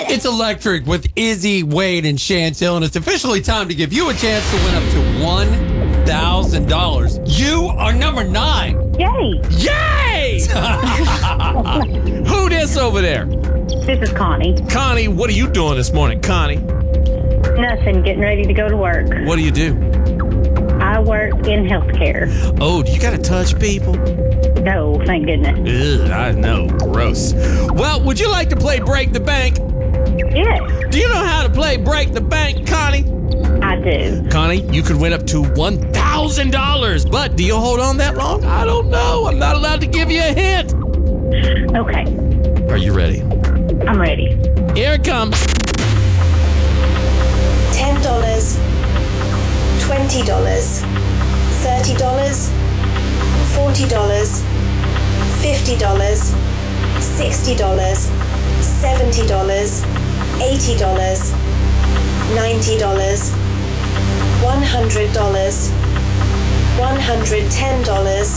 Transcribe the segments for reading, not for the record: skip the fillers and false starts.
It's Electric with Izzy, Wade, and Chantel, and it's officially time to give you a chance to win up to $1,000. You are number 9. Yay! Yay! Who this over there? This is Connie. Connie, what are you doing this morning, Connie? Nothing. Getting ready to go to work. What do you do? I work in healthcare. Oh, do you got to touch people? No, thank goodness. Ugh, I know. Gross. Well, would you like to play Break the Bank? Yes, Do you know how to play Break the Bank, Connie? I do. Connie, you could win up to $1,000, but do you hold on that long? I don't know. I'm not allowed to give you a hint. Okay, Are you ready? I'm ready. Here it comes. $10, $20, $30, $40, $50, $60, $70, $80, $90, $100, $110.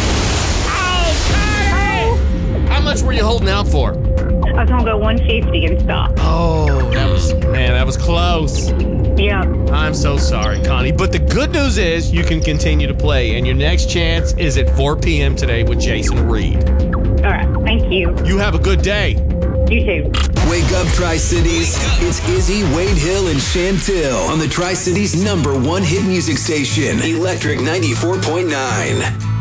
How much were you holding out for? I was gonna go 150 and stop. Oh, that was close. Yeah. I'm so sorry, Connie. But the good news is you can continue to play, and your next chance is at 4 p.m. today with Jason Reed. All right. Thank you. You have a good day. You too. Wake up, Tri-Cities. It's Izzy, Wade Hill, and Chantel on the Tri-Cities #1 hit music station, Electric 94.9.